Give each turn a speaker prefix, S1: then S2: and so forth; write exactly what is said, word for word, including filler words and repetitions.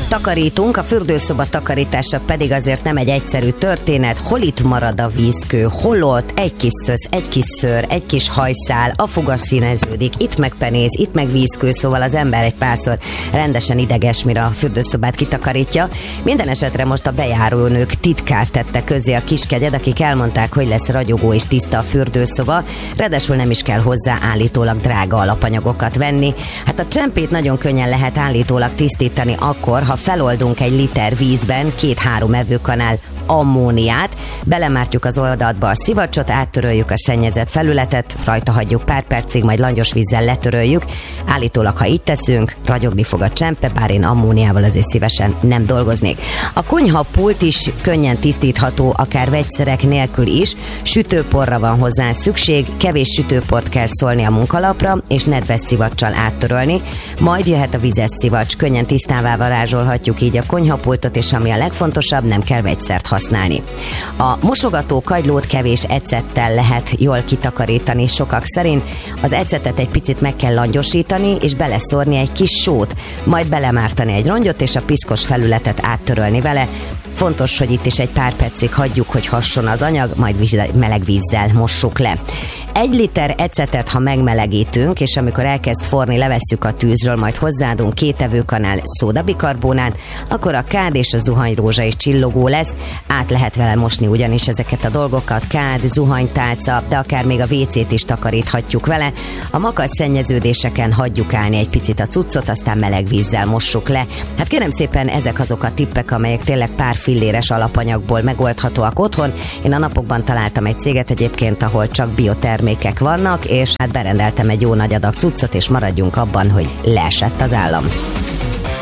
S1: Takarítunk, a fürdőszoba takarítása pedig azért nem egy egyszerű történet. Hol itt marad a vízkő, hol ott, egy kis szösz, egy kis szőr, egy kis hajszál, a fogas színeződik, itt meg penéz, itt meg vízkő, szóval az ember egy párszor rendesen ideges, mire a fürdőszobát kitakarítja. Minden esetre most a bejárónők titkát tette közé a Kiskegyed, akik elmondták, hogy lesz ragyogó és tiszta a fürdőszoba, ráadásul nem is kell hozzá állítólag drága alapanyagokat venni. Hát a csempét nagyon könnyen lehet állítólag tisztítani akkor, ha feloldunk egy liter vízben két-három evőkanál ammóniát, belemártjuk az oldatba a szivacsot, áttöröljük a szennyezett felületet, rajta hagyjuk pár percig, majd langyos vízzel letöröljük. Állítólag, ha így teszünk, ragyogni fog a csempe, bár én ammóniával azért szívesen nem dolgoznék. A konyhapult is könnyen tisztítható, akár vegyszerek nélkül is. Sütőporra van hozzá szükség, kevés sütőport kell szólni a munkalapra, és nedves szivacsal áttörölni. Majd jöhet a vizes szivacs, könnyen tisztává varázsolhatjuk így a konyhapultot, és ami a legfontosabb, nem kell vegyszert használni. A mosogató kagylót kevés ecettel lehet jól kitakarítani sokak szerint. Az ecetet egy picit meg kell langyosítani, és beleszórni egy kis sót, majd belemártani egy rongyot, és a piszkos felületet áttörölni vele. Fontos, hogy itt is egy pár percig hagyjuk, hogy hasson az anyag, majd víz, meleg vízzel mossuk le. Egy liter ecetet, ha megmelegítünk, és amikor elkezd forni, levesszük a tűzről, majd hozzáadunk két evőkanál szódabikarbonát, akkor a kád és a zuhanyrózsa is csillogó lesz. Át lehet vele mosni ugyanis ezeket a dolgokat, kád, zuhanytálca, de akár még a vécét is takaríthatjuk vele. A makacs szennyeződéseken hagyjuk állni egy picit a cuccot, aztán meleg vízzel mossuk le. Hát kérem szépen, ezek azok a tippek, amelyek tényleg pár filléres alapanyagból megoldhatóak otthon. Én a napokban találtam egy céget egyébként, ahol csak biotermékek vannak, és hát berendeltem egy jó nagy adag cuccot, és maradjunk abban, hogy leesett az állam.